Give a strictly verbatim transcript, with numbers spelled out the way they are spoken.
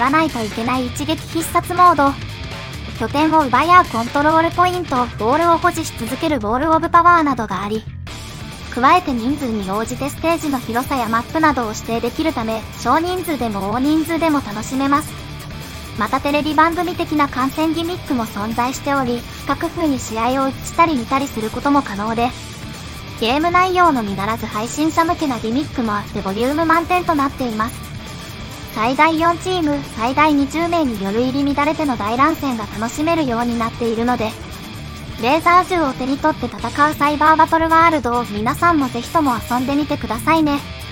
らないといけない一撃必殺モード。拠点を奪い合うコントロールポイント、ボールを保持し続けるボールオブパワーなどがあり、加えて人数に応じてステージの広さやマップなどを指定できるため、少人数でも大人数でも楽しめます。またテレビ番組的な観戦ギミックも存在しており、各風に試合を映したり見たりすることも可能で、ゲーム内容のみならず配信者向けなギミックもあってボリューム満点となっています。最大よんチーム、最大にじゅうめいによる入り乱れての大乱戦が楽しめるようになっているので、レーザー銃を手に取って戦うサイバーバトルワールドを皆さんもぜひとも遊んでみてくださいね。